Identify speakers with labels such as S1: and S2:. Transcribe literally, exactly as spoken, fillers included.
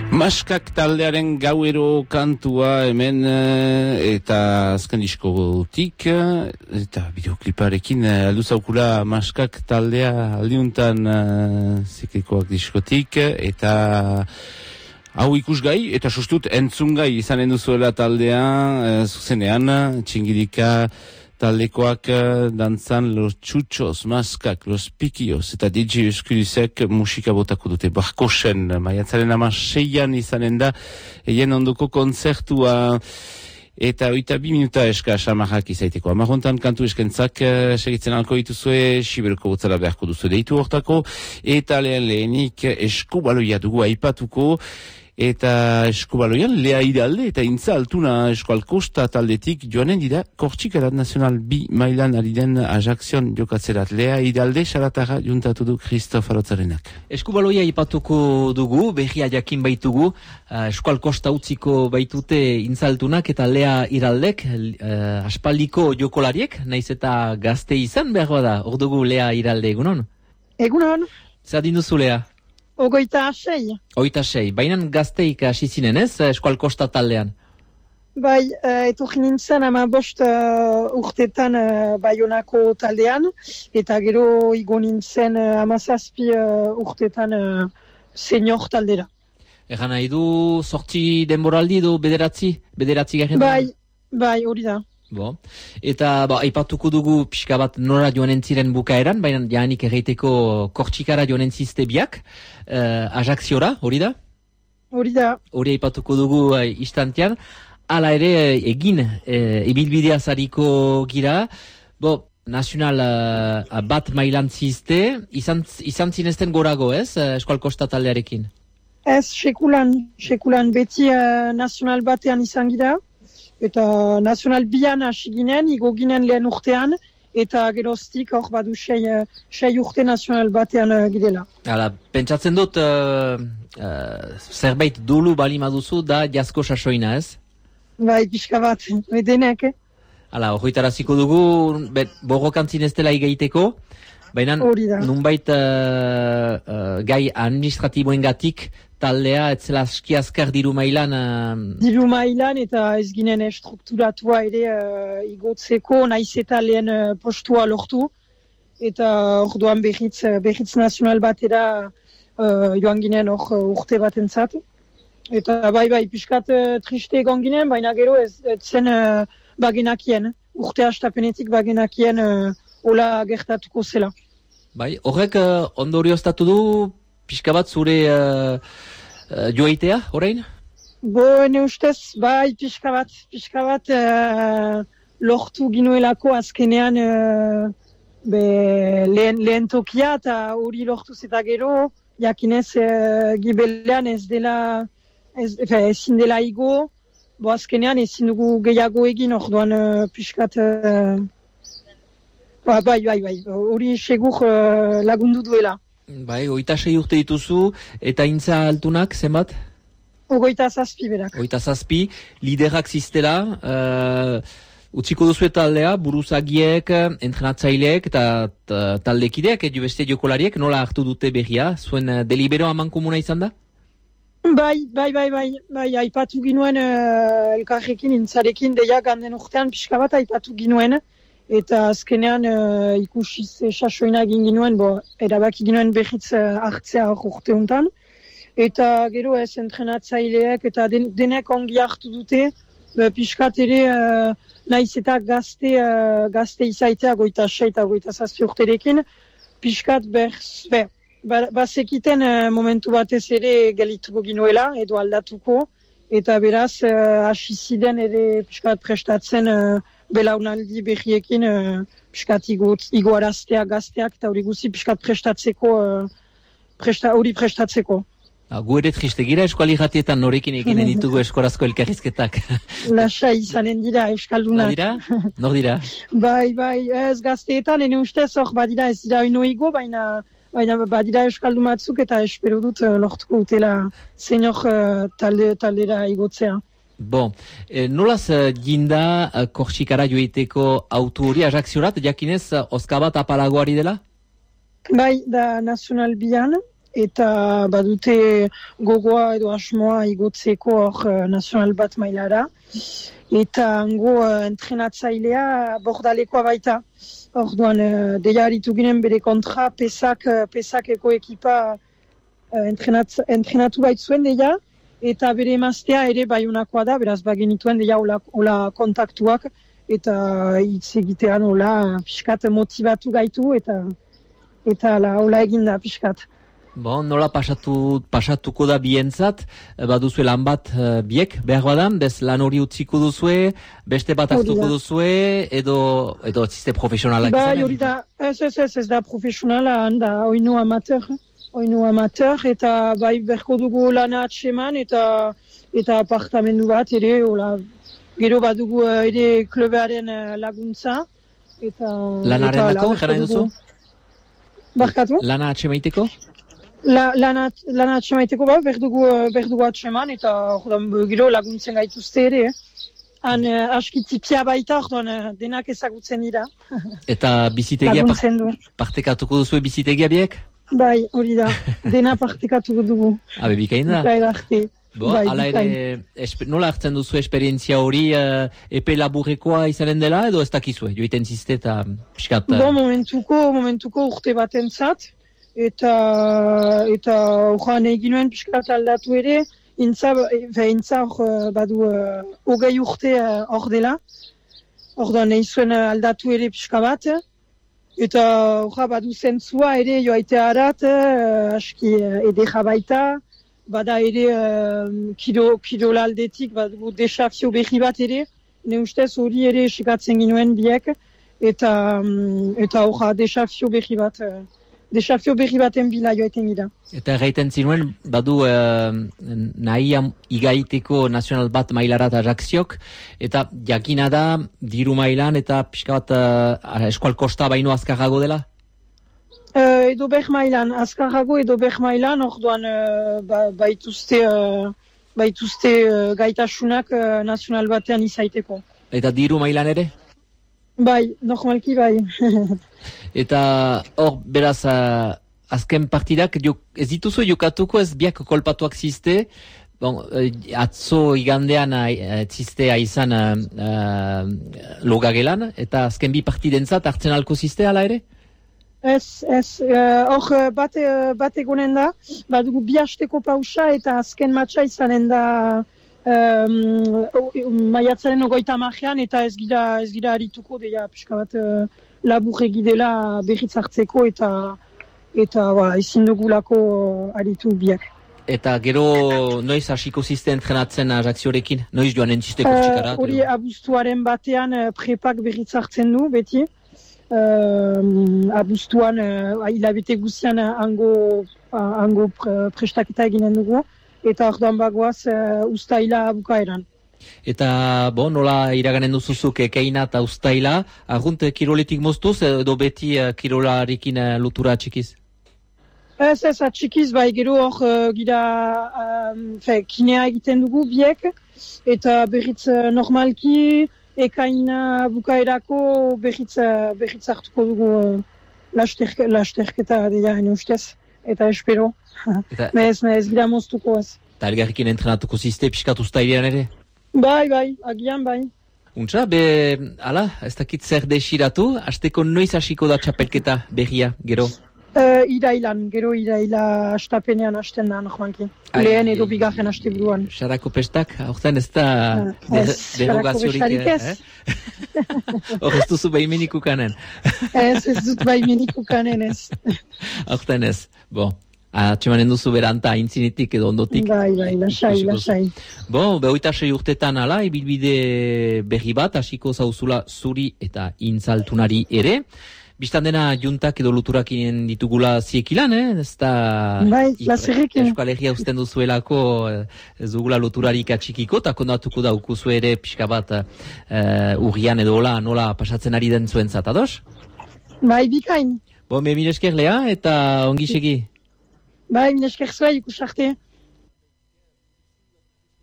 S1: Maskak taldearen gauero kantua hemen eta azken diskotik eta bideokliparekin aldu zaukula Maskak taldea aldiuntan zikekoak diskotik eta hau ikusgai eta sustut entzungai izanen duzuela taldea zuzenean txingirika taldekoak dantzan los txutxos, maskak, los pikios eta D J Eskulisek musika botako dute barkosen maiatzaren ama seian izanen da eien ondoko kontzertua eta oita bi minuta eska samarrak izaiteko. Amarrontan kantu eskentzak segitzen alko dituzue, siberoko botzala beharko duzu deitu hortako eta lehen lehenik eskubaloia dugu aipatuko. Eta eskubaloian Lea Hidalde eta Intza Altuna eskualkosta taldetik joanen dira Kortxikarat Nazional bi mailan ari den Ajakzion jokatzerat. Lea Hidalde saratara juntatu du Kristof Arotzarenak.
S2: Eskubaloia ipatuko dugu, berria jakin baitugu, uh, eskualkosta utziko baitute Intza Altunak eta Lea Hidaldek, uh, aspaldiko jokolariek, naiz eta gazte izan behar bada, hor dugu Lea Hidalde, egunon?
S3: Egunon.
S2: Zer dinduzu, Lea?
S3: Ogoita sei.
S2: Ogoita sei. Bainan gazteik hasi zinen ez, eskualkosta taldean?
S3: Bai, uh, etorri nintzen ama bost uh, urtetan uh, Baionako taldean, eta gero igo nintzen uh, amazazpi uh, urtetan uh, senior taldera.
S2: Egan nahi du, sortzi denboraldi du bederatzi? Bederatzi garen?
S3: Bai, bai, hori da.
S2: Bo. Eta ba, aipatuko dugu pixka bat nora joanen ziren bukaeran, baina jaanik erreiteko Kortxikara joanen zizte biak, uh, Ajakziora, hori da?
S3: Hori da.
S2: Hori aipatuko dugu uh, istantean. Hala ere egin uh, ibilbidea zariko gira, bo, nazional uh, bat mailan zizte, izan, izan zinezten gorago ez, uh, eskualkosta taldearekin?
S3: Ez, sekulan, sekulan beti uh, nazional batean izan gira. Eta nazional bian hasi ginen, igo ginen lehen urtean, eta geroztik hor badu sei, sei urte nazional batean uh, girela. Hala,
S2: pentsatzen dut uh, uh, zerbait dulu bali maduzu da jasko sasoina ez?
S3: Bai, pixka bat, edenek. Eh?
S2: Hala, horretaraziko dugu, borrokantzin ez dela igaiteko, baina nunbait uh, uh, gai administratiboen gatik, taldea, etzela aski azkar diru mailan... Uh...
S3: Diru mailan eta ez ginen estrukturatua ere uh, igotzeko, naiz eta lehen uh, postua lortu. Eta orduan behitz, behitz nazional batera uh, joan ginen hor uh, urte batentzat. Eta bai bai, piskat uh, triste egon ginen, baina gero ez, ez zen uh, bagenakien. Urte hastapenetik bagenakien uh, hola gertatuko zela.
S2: Bai, horrek uh, ondorioztatu du pixka bat zure uh, uh, joaitea, orain?
S3: Bo, ne ustez, bai, pixka bat, pixka bat uh, lortu ginuelako azkenean uh, be, lehen, lehen tokia eta hori lortu zeta gero, jakinez uh, gibelean ez dela, ez, efe, ezin dela igo, bo azkenean ezin dugu gehiago egin orduan uh, pixkat, uh, ba, bai, bai, bai, hori segur uh, lagundu duela.
S2: Bai, oita sei urte dituzu, eta Intza Altunak, zenbat?
S3: Ogoita zazpi berak.
S2: Ogoita zazpi, liderak ziztela, uh, utziko duzu taldea, buruzagiek, entrenatzaileek eta taldekideak, edo beste jokolariek, nola hartu dute berria? Zuen uh, delibero aman komuna izan da?
S3: Bai, bai, bai, bai, bai, aipatu ginuen uh, elkarrekin, Intzarekin, deiak handen urtean, pixka bat aipatu ginuen. Eta azkenean uh, ikusiz sasoina egin ginuen, bo, erabaki ginuen behitz uh, hartzea urte honetan. Eta gero ez entrenatzaileak eta den, denek ongi hartu dute, be, pixkat ere uh, naiz eta gazte, uh, gazte izaitea goita sei eta goita zazpi urterekin, pixkat berz, be, ba, bazekiten uh, momentu batez ere gelituko ginuela edo aldatuko, eta beraz hasi uh, ziren ere pixkat prestatzen uh, belaunaldi berriekin uh, piskat igoaraztea gazteak eta hori guzi piskat prestatzeko uh, presta, hori prestatzeko.
S2: Ah, gu ere triste gira eskuali jatietan norekin eginen ditugu eskorazko elkarrizketak.
S3: Lasa izanen dira eskaldunak.
S2: Dira? Nor dira?
S3: Bai, bai, ez gazteetan, ene ustez hor badira ez dira inoigo, baina baina badira eskaldu batzuk eta espero dut uh, lortuko utela senior uh, talde, taldera igotzea.
S2: Bon, eh, nolaz uh, jinda uh, Kortxikara joiteko autu hori Ajakziorat, jakinez uh, oska bat apalagoari dela?
S3: Bai, da nazional bian, eta badute gogoa edo asmoa igotzeko hor uh, nazional bat mailara. Eta hango uh, entrenatzailea bordalekoa baita. Orduan, uh, deia haritu ginen bere kontra, pesak, uh, pesakeko ekipa uh, entrenat, entrenatu baitzuen deia, eta bere emaztea ere baiunakoa da, beraz bagenituen deia hola, hola kontaktuak, eta hitz egitean hola pixkat motivatu gaitu, eta eta hola eginda pixkat.
S2: Bon, nola pasatu, pasatuko da bientzat, baduzue lan bat uh, biek, behar badan, bez lan hori utziko duzue, beste bat hartuko duzue, edo, edo ziste profesionalak
S3: ba,
S2: izanen?
S3: Hori da, ez, ez, ez, ez da profesionala, da oinu amateur, oinu amateur, eta bai berko dugu lana atseman, eta eta apartamendu bat, ere, hola, gero badugu uh, ere klubearen uh, laguntza, eta...
S2: Lanaren dako, jara duzu?
S3: Barkatu?
S2: Lana atsemaiteko?
S3: La, lana, lana atxemaiteko ba, berdugu, berdugu atxeman, eta ordan, gero laguntzen gaituzte ere. Han uh, aski tipia baita, ordan, uh, denak ezagutzen dira.
S2: Eta bizitegia par partekatuko duzu bizitegia biek?
S3: Bai, hori da, dena partekatuko dugu.
S2: Habe, bikain da?
S3: Bikain arte.
S2: Bo, bai, ala ere, espe, nola hartzen duzu esperientzia hori uh, epe laburrekoa izanen dela, edo ez dakizue, joiten ziste eta piskat... Uh...
S3: Bo, momentuko, momentuko urte batentzat. Eta eta horan egin nuen pixkat aldatu ere, intza, intza hor badu hogei uh, urte hor uh, dela. Ordan nahi zuen aldatu ere pixka bat. Eta hor badu zentzua ere joaitea harat, uh, aski uh, edera baita. Bada ere uh, kilo, kilola aldetik, badu desafio berri bat ere. Ne ustez hori ere esikatzen ginuen biek. Eta um, eta hor desafio berri bat... Uh, Desafio berri baten bila joeten gira.
S2: Eta erraiten zinuen, badu uh, nahi igaiteko nazional bat mailarat Ajacciok, eta jakina da, diru mailan eta pixka bat uh, eskual kosta baino azkarrago dela?
S3: Uh, edo ber mailan, azkarrago edo ber mailan, orduan uh, ba, baituzte, uh, baituzte uh, gaitasunak uh, nazional batean izaiteko.
S2: Eta diru mailan ere?
S3: Bai, normalki bai.
S2: Eta hor, beraz, uh, azken partidak, jo, ez dituzu jokatuko ez biak kolpatuak ziste, bon, uh, atzo igandean uh, ziste izan uh, uh, logagelan, eta azken bi partidentzat hartzen alko ziste ala ere?
S3: Ez, ez, hor uh, bat, uh, bat egonen da, badugu bi hasteko pausa eta azken matxa izanen da um, maiatzaren ogoita marrean, eta ez gira, ez gira harituko, deia pixka bat uh, labur egidela berriz hartzeko, eta eta ba, ezin dugulako haritu biak.
S2: Eta gero noiz hasiko ziste entrenatzen Ajacciorekin? Noiz joan entzisteko uh, txikara?
S3: Hori abuztuaren batean uh, prepak berriz hartzen du, beti. Uh, abuztuan uh, hilabete guzian uh, hango, uh, hango pre, prestaketa eginen dugu, eta orduan bagoaz uh, ustaila bukaeran.
S2: Eta, bo, nola iraganen duzuzuk ekeina eta ustaila, argunt kiroletik moztuz edo beti uh, kirolarekin uh, lotura txikiz?
S3: Ez, ez, atxikiz, bai, gero hor uh, gira um, fe, kinea egiten dugu biek, eta berriz uh, normalki ekaina bukaerako berriz, uh, berriz hartuko dugu uh, lasterk, lasterketa deia hene ustez, eta espero. Eta, me ez, me ez gira moztuko ez.
S2: Eta elgarrikin entrenatuko ziste pixkat ustailean ere?
S3: Bai, bai, agian bai.
S2: Untza, be, ala, ez dakit zer desiratu, hasteko noiz hasiko da txapelketa berria, gero?
S3: Uh, irailan, gero iraila astapenean hasten da, normalki. Lehen edo bigarren haste buruan.
S2: Sarako pestak, aurten ez da uh, derogaziorik, eh? Hor ez duzu baimenik ukanen.
S3: Ez, ez dut baimenik ukanen, ez.
S2: Aurten ez, bo. Atxemanen duzu beranta, intzinetik edo ondotik.
S3: Bai, bai, lasai, lasai.
S2: Bo, behoita sei urtetan ala, ibilbide berri bat, hasiko zauzula zuri eta intzaltunari ere. Bistan dena juntak edo luturakin ditugula ziekilan, eh? Ez da...
S3: Bai, lazerrekin.
S2: Euskalegia usten duzuelako ez dugula luturarik atxikiko, eta kondatuko daukuzu ere pixka bat uh, urrian edo hola, nola pasatzen ari den zuentzat, ados?
S3: Bai, bikain.
S2: Bo, me minesker lea eta ongi segi.
S3: Bai, minesker zua ikus arte.